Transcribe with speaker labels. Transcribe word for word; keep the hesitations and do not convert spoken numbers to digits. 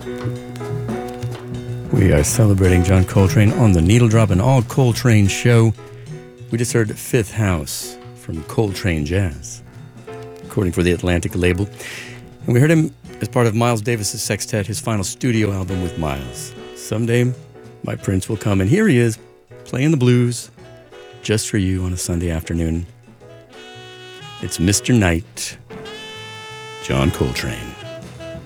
Speaker 1: We are celebrating John Coltrane on the Needle Drop, an all Coltrane show. We just heard Fifth House from Coltrane Jazz, recording for the Atlantic label. And we heard him as part of Miles Davis's sextet, his final studio album with Miles. Someday, my prince will come, and here he is, playing the blues, just for you on a Sunday afternoon. It's Mister Knight, John Coltrane.